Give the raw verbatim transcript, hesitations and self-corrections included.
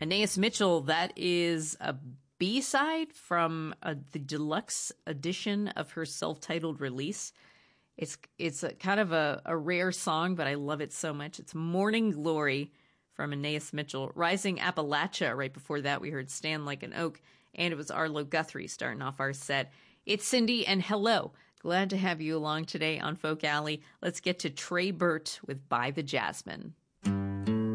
Anais Mitchell, that is a B-side from uh, the deluxe edition of her self-titled release. It's it's a, kind of a, a rare song, but I love it so much. It's Morning Glory from Anais Mitchell. Rising Appalachia, right before that we heard Stand Like an Oak, and it was Arlo Guthrie starting off our set. It's Cindy, and hello. Glad to have you along today on Folk Alley. Let's get to Trey Burt with By the Jasmine.